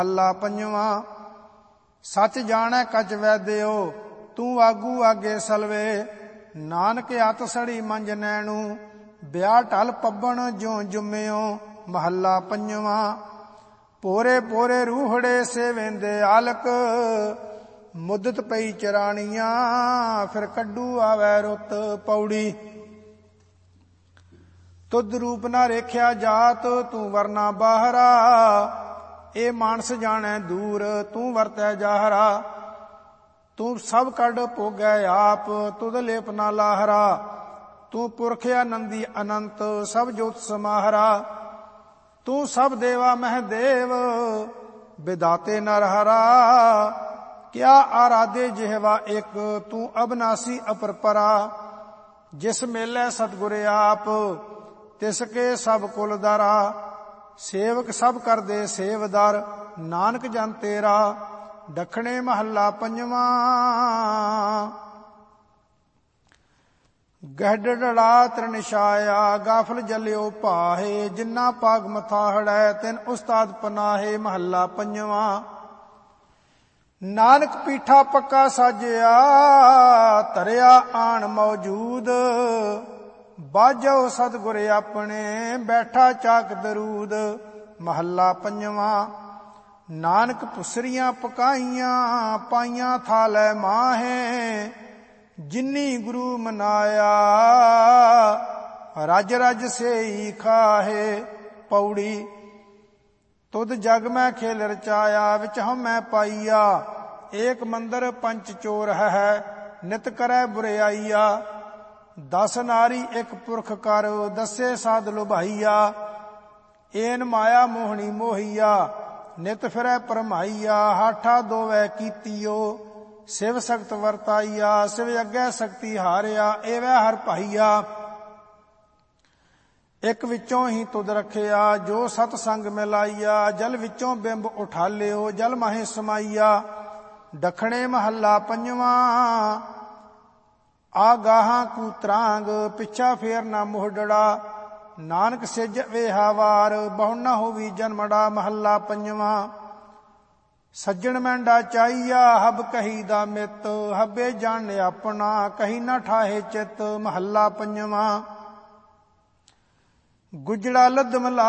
ਮਹੱਲਾ ਪੰਜਵਾਂ। ਸੱਚ ਜਾਣੈ ਕਚ ਵੈਦਿਓ, ਤੂੰ ਆਗੂ ਆਗੇ ਸਲਵੇ। ਨਾਨਕ ਅਤ ਸੜੀ ਮੰਜ ਨੈਣੂ, ਵਿਆਹ ਢਲ ਪੱਬਣ ਜਿਉ ਜੁੰਮਿਓ। ਮਹੱਲਾ ਪੰਜਵਾਂ। ਪੋਰੇ ਪੋਰੇ ਰੂਹੜੇ ਸੇਵੇਂਦੇ ਆਲਕ, ਮੁੱਦਤ ਪਈ ਚਰਾਣੀਆਂ, ਫਿਰ ਕੱਢੂ ਆਵੈ ਰੁੱਤ ਪੌੜੀ। ਤੁਧ ਰੂਪ ਨਾ ਰੇਖਿਆ ਜਾਤ, ਤੂੰ ਵਰਨਾ ਬਾਹਰਾ। ਇਹ ਮਾਨਸ ਜਾਣੈ ਦੂਰ, ਤੂੰ ਵਰਤੈ ਜਾਹਰਾ। ਤੂੰ ਸਭ ਕੱਢ ਭੋਗੈ ਆਪ, ਤੁਧ ਲੇਪ ਨਾ ਲਾਹਰਾ। ਤੂੰ ਪੁਰਖ ਆਨੰਦੀ ਅਨੰਤ, ਸਭ ਜੋਤ ਸਮਾਹਰਾ। ਤੂੰ ਸਭ ਦੇਵਾ ਮਹਿ ਦੇਵ, ਵਿਦਾਤੇ ਨਰ ਹਰਾ। ਕਿਆ ਆਰਾਧੇ ਜਿਹਵਾ ਇੱਕ, ਤੂੰ ਅਬਨਾਸੀ ਅਪਰਪਰਾ। ਜਿਸ ਮੇਲੇ ਸਤਿਗੁਰ ਆਪ, ਤਿਸ ਕੇ ਸਭ ਕੁਲ ਦਾਰਾ। ਸੇਵਕ ਸਭ ਕਰਦੇ ਸੇਵਦਾਰ, ਨਾਨਕ ਜਨ ਤੇਰਾ। ਦੱਖਣੇ ਮਹੱਲਾ ਪੰਜਵਾਂ। ਗਹਿੜੜਾ ਤ੍ਰਿਨਛਾਇਆ, ਗਾਫਲ ਜਲਿਓ ਭਾਹੇ। ਜਿੰਨਾ ਪਾਗ ਮਥਾਹੜੈ, ਤਿਨ ਉਸਤਾਦ ਪਨਾਹੇ। ਮਹੱਲਾ ਪੰਜਵਾਂ। ਨਾਨਕ ਪੀਠਾ ਪੱਕਾ ਸਾਜਿਆ, ਧਰਿਆ ਆਣ ਮੌਜੂਦ। ਬਾਝੋ ਸਤਿਗੁਰ ਆਪਣੇ, ਬੈਠਾ ਚਾਕ ਦਰੂਦ। ਮਹੱਲਾ ਪੰਜਵਾਂ। ਨਾਨਕ ਪੁਸਰੀਆਂ ਪਕਾਈਆਂ, ਪਾਈਆਂ ਥਾਲੈ ਮਾਹੇ। ਜਿਨੀ ਗੁਰੂ ਮਨਾਇਆ, ਰਜ ਰਜ ਸੇਈ ਖਾਹੇ। ਪੌੜੀ। ਤੁਧ ਜਗ ਮੈਂ ਖੇਲ ਰਚਾਇਆ, ਵਿੱਚ ਹਉਮੈ ਪਾਈਆ। ਏਕ ਮੰਦਰ ਪੰਚ ਚੋਰ ਹੈ, ਨਿਤ ਕਰੈ ਬੁਰਿਆਈਆ। 10 ਨਾਰੀ ਇੱਕ ਪੁਰਖ ਕਰ, ਦਸੇ ਸਾਧ ਲੁਭਾਈਆ। ਏਨ ਮਾਇਆ ਮੋਹਣੀ ਮੋਹੀਆ, ਨਿਤ ਫਿਰੈ ਭਰਮਾਈਆ। ਹਾਠਾ ਦੋਵੈ ਕੀਤੀਓ, ਸਿਵ ਸਖਤ ਵਰਤਾਈਆ। ਸਿਵ ਅੱਗੇ ਸਕਤੀ ਹਾਰਿਆ, ਏਵੈ ਹਰ ਭਾਈਆ। ਇੱਕ ਵਿੱਚੋਂ ਹੀ ਤੁਧ ਰੱਖਿਆ, ਜੋ ਸਤ ਸੰਗ ਮਿਲਾਈਆ। ਜਲ ਵਿੱਚੋਂ ਬਿੰਬ ਉਠਾਲਿਓ, ਜਲ ਮਾਹੇ ਸਮਾਈਆ। ਦੱਖਣੇ ਮਹੱਲਾ ਪੰਜਵਾਂ। ਆਗਾਹਾਂ ਕੂਤਰਾਂਗ, ਪਿੱਛਾ ਫੇਰ ਨਾ ਮੋਹਡੜਾ। ਨਾਨਕ ਸਿਜ ਵੇਹਾ ਵਾਰ, ਬਹੁ ਨਾ ਹੋਵੀ ਜਨਮੜਾ। ਮਹੱਲਾ ਪੰਜਵਾਂ। ਸੱਜਣ ਮੈਂਡਾ ਚਾਈਆ, ਹਬ ਕਹੀ ਦਾ ਮਿੱਤ। ਹਬੇ ਜਾਣ ਆਪਣਾ, ਕਹੀ ਨਾ ਠਾਹੇ ਚਿੱਤ। ਮਹੱਲਾ ਪੰਜਵਾਂ। ਗੁਜੜਾ ਲੱਦ ਮਲਾ